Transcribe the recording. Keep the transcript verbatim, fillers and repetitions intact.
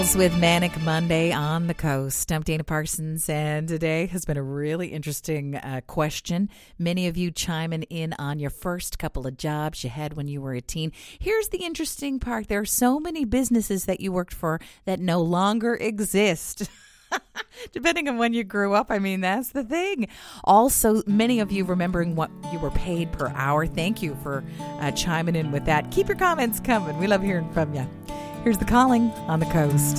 With Manic Monday on the coast. I'm Dana Parsons, and today has been a really interesting uh, question. Many of you chiming in on your first couple of jobs you had when you were a teen. Here's the interesting part. There are so many businesses that you worked for that no longer exist. Depending on when you grew up, I mean, that's the thing. Also, many of you remembering what you were paid per hour. Thank you for uh, chiming in with that. Keep your comments coming. We love hearing from you. Here's The Calling on the coast.